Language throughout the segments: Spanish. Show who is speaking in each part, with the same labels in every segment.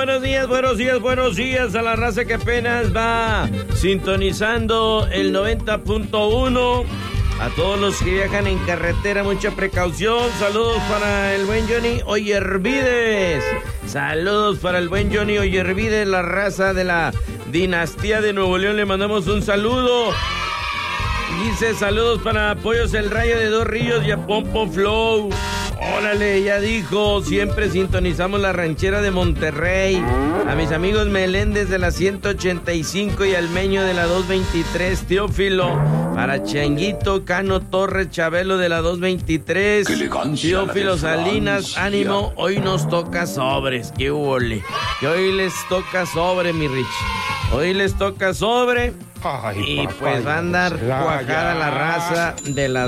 Speaker 1: buenos días a la raza que apenas va sintonizando el 90.1. A todos los que viajan en carretera, mucha precaución. Saludos para el buen Johnny Oyervides. Saludos para el buen Johnny Oyervides, la raza de la dinastía de Nuevo León. Le mandamos un saludo. Dice saludos para Pollos El Rayo de Dos Ríos y a Pompo Flow. Órale, ya dijo, siempre sintonizamos la ranchera de Monterrey. A mis amigos Meléndez de la 185 y Almeño de la 223, Teófilo. Para Changuito, Cano Torres, Chabelo de la 223. Teófilo Salinas, ánimo, hoy nos toca sobres. ¡Qué huele! Que hoy les toca sobre, mi Rich. Hoy les toca sobre. Y pues va a andar cuajada la raza de la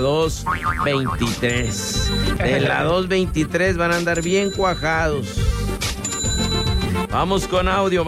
Speaker 1: 223. De la 223 van a andar bien cuajados. Vamos con audio.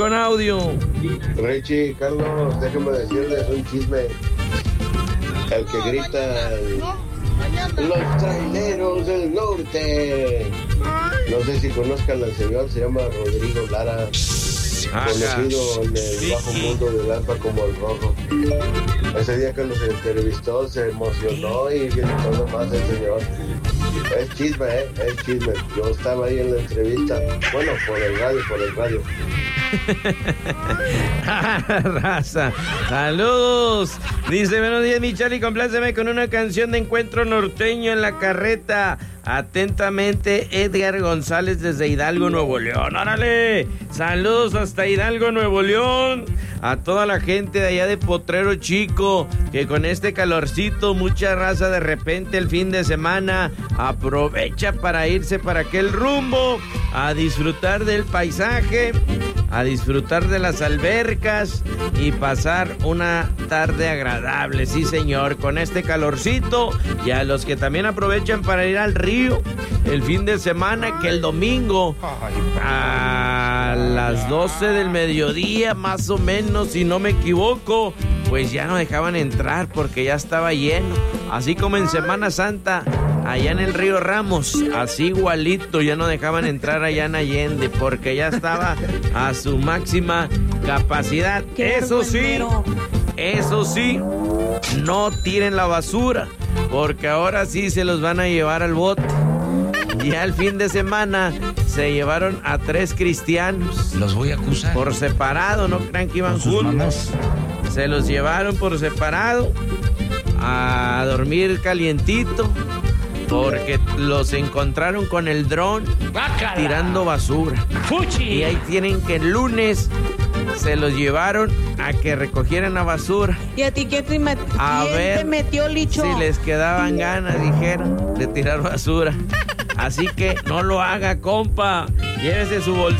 Speaker 2: Richie, Carlos, déjenme decirles un chisme. El que grita: los traileros del norte. No sé si conozcan al señor, se llama Rodrigo Lara. Conocido en el bajo mundo del AMPA como el Rojo. Ese día que los entrevistó se emocionó y gritó más el señor. Es chisme, es chisme. Yo estaba ahí en la entrevista. Bueno, por el radio.
Speaker 1: Raza, saludos. Dice, buenos días, mi Charlie, compláceme con una canción de Encuentro Norteño en la Carreta. Atentamente, Edgar González desde Hidalgo, Nuevo León. ¡Órale! Saludos hasta Hidalgo, Nuevo León. A toda la gente de allá de Potrero Chico, que con este calorcito, mucha raza de repente el fin de semana aprovecha para irse para aquel rumbo, a disfrutar del paisaje, a disfrutar de las albercas y pasar una tarde agradable. Sí, señor, con este calorcito. Y a los que también aprovechan para ir al río el fin de semana, que el domingo a las 12 del mediodía, más o menos, si no me equivoco, pues ya no dejaban entrar porque ya estaba lleno. Así como en Semana Santa, allá en el río Ramos, así igualito, ya no dejaban entrar allá en Allende porque ya estaba a su máxima capacidad. Eso sí, no tiren la basura, porque ahora sí se los van a llevar al bote. Ya el fin de semana se llevaron a 3 cristianos.
Speaker 3: Los voy a acusar.
Speaker 1: Por separado, no crean que iban juntos. Se los llevaron por separado a dormir calientito, porque los encontraron con el dron tirando basura. ¡Fuchi! Y ahí tienen que el lunes se los llevaron a que recogieran la basura.
Speaker 4: ¿Y a ti quién te metió, Licho?
Speaker 1: Si les quedaban ganas, dijeron, de tirar basura. Así que no lo haga, compa. Llévese su bolsito.